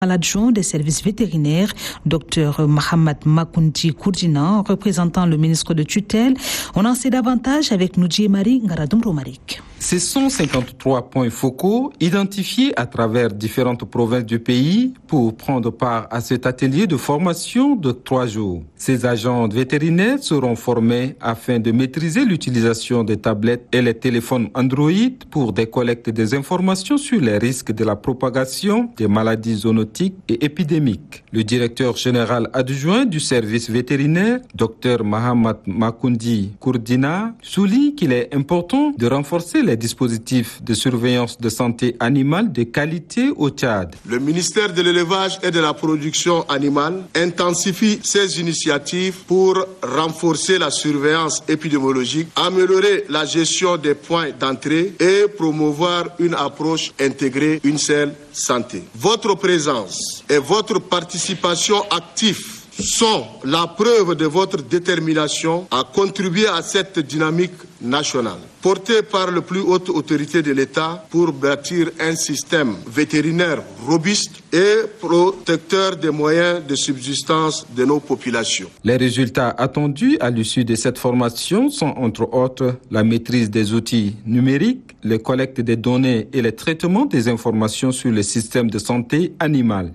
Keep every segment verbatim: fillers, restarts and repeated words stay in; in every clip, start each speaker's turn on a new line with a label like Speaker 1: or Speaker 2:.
Speaker 1: L'adjoint des services vétérinaires, Dr Mohamed Makundi Kourdina, représentant le ministre de tutelle. On en sait davantage avec Noudji Marie Ngaradoum Romaric.
Speaker 2: Ce sont cinquante-trois points focaux identifiés à travers différentes provinces du pays pour prendre part à cet atelier de formation de trois jours. Ces agents vétérinaires seront formés afin de maîtriser l'utilisation des tablettes et les téléphones Android pour des collectes des informations sur les risques de la propagation des maladies zoonotiques et épidémiques. Le directeur général adjoint du service vétérinaire, Dr Mohamed Makundi Kourdina, souligne qu'il est important de renforcer les dispositifs de surveillance de santé animale de qualité au Tchad.
Speaker 3: Le ministère de l'élevage et de la production animale intensifie ses initiatives pour renforcer la surveillance épidémiologique, améliorer la gestion des points d'entrée et promouvoir une approche intégrée, une seule santé. Votre présence et votre participation active sont la preuve de votre détermination à contribuer à cette dynamique nationale, portée par la plus haute autorité de l'État pour bâtir un système vétérinaire robuste et protecteur des moyens de subsistance de nos populations.
Speaker 2: Les résultats attendus à l'issue de cette formation sont entre autres la maîtrise des outils numériques, les collectes des données et le traitement des informations sur le système de santé animale.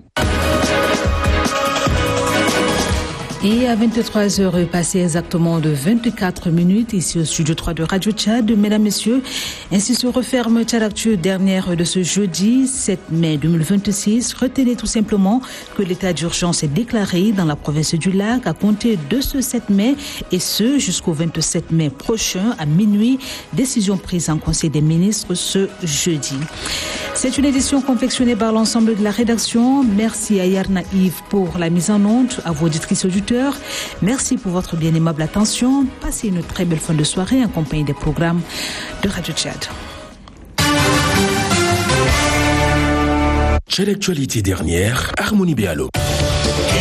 Speaker 1: Et à vingt-trois heures passées exactement de vingt-quatre minutes, ici au studio trois de Radio Tchad, mesdames, messieurs, ainsi se referme Tchadactu dernière de ce jeudi sept mai deux mille vingt-six. Retenez tout simplement que l'état d'urgence est déclaré dans la province du Lac à compter de ce sept mai et ce jusqu'au vingt-sept mai prochain à minuit. Décision prise en Conseil des ministres ce jeudi. C'est une édition confectionnée par l'ensemble de la rédaction. Merci à Yarna Yves pour la mise en onde, à vos auditrices et auditeurs. Merci pour votre bien aimable attention. Passez une très belle fin de soirée en compagnie des programmes de Radio Tchad.
Speaker 4: Tchad Actualité dernière, Harmonie Béalo.